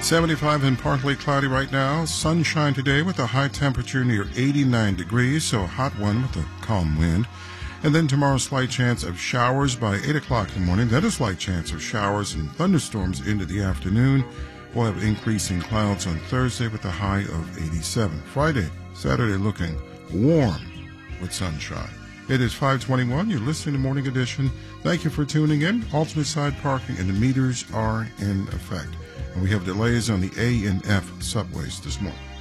75 and partly cloudy right now. Sunshine today with a high temperature near 89 degrees, so a hot one with a calm wind. And then tomorrow, slight chance of showers by 8 o'clock in the morning. Then a slight chance of showers and thunderstorms into the afternoon. We'll have increasing clouds on Thursday with a high of 87. Friday, Saturday looking warm with sunshine. It is 5:21. You're listening to Morning Edition. Thank you for tuning in. Alternate side parking and the meters are in effect. And we have delays on the A and F subways this morning.